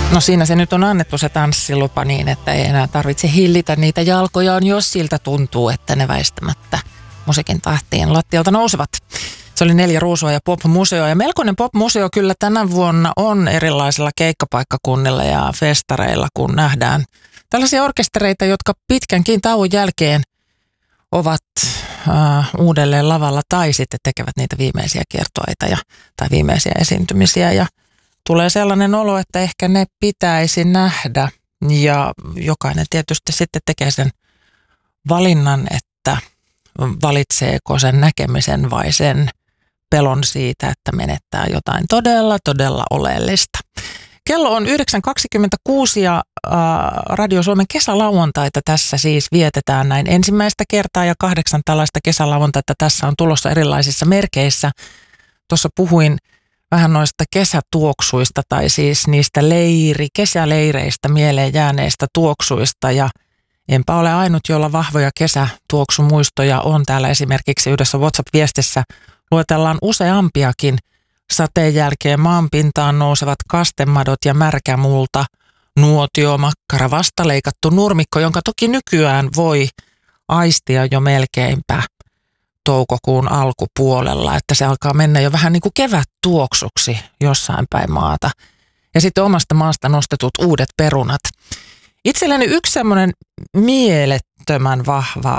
No siinä se nyt on annettu se tanssilupa niin, että ei enää tarvitse hillitä niitä jalkojaan, jos siltä tuntuu, että ne väistämättä musiikin tahtiin lattialta nousevat. Se oli 4 ruusua ja pop-museo, ja melkoinen pop-museo kyllä tänä vuonna on erilaisilla keikkapaikkakunnilla ja festareilla, kun nähdään tällaisia orkestereita, jotka pitkänkin tauon jälkeen ovat uudelleen lavalla tai sitten tekevät niitä viimeisiä kiertueita tai viimeisiä esiintymisiä, ja tulee sellainen olo, että ehkä ne pitäisi nähdä, ja jokainen tietysti sitten tekee sen valinnan, että valitseeko sen näkemisen vai sen pelon siitä, että menettää jotain todella oleellista. Kello on 9.26 ja Radio Suomen kesälauantaita tässä siis vietetään näin ensimmäistä kertaa, ja 8 tällaista kesälauantaita tässä on tulossa erilaisissa merkeissä. Tuossa puhuin vähän noista kesätuoksuista tai siis niistä kesäleireistä mieleen jääneistä tuoksuista, ja enpä ole ainut, jolla vahvoja kesätuoksumuistoja on. Täällä esimerkiksi yhdessä WhatsApp-viestissä luetellaan useampiakin sateen jälkeen maanpintaan nousevat kastemadot ja märkämulta, nuotio, makkara, vastaleikattu nurmikko, jonka toki nykyään voi aistia jo melkeinpä toukokuun alkupuolella, että se alkaa mennä jo vähän niin kuin kevättuoksuksi jossain päin maata. Ja sitten omasta maasta nostetut uudet perunat. Itselleni yksi semmoinen mielettömän vahva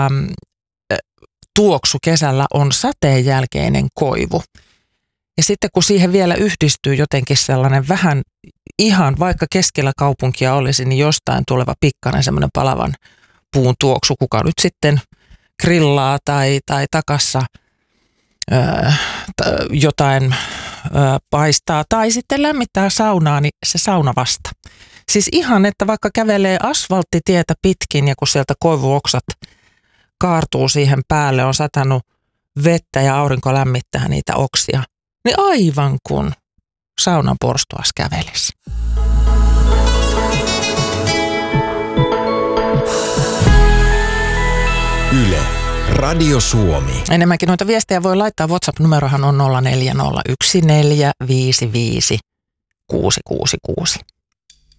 tuoksu kesällä on sateen jälkeinen koivu. Ja sitten kun siihen vielä yhdistyy jotenkin sellainen vähän ihan, vaikka keskellä kaupunkia olisi, niin jostain tuleva pikkainen semmoinen palavan puun tuoksu, kuka nyt sitten grillaa tai takassa jotain paistaa tai sitten lämmittää saunaa, niin se sauna vasta. Siis ihan, että vaikka kävelee asfalttitietä pitkin ja kun sieltä koivuoksat kaartuu siihen päälle, on satanut vettä ja aurinko lämmittää niitä oksia, niin aivan kuin saunan porstuas kävelisi. Yle, Radio Suomi. Enemmänkin noita viestejä voi laittaa. WhatsApp-numerohan on 0401455666.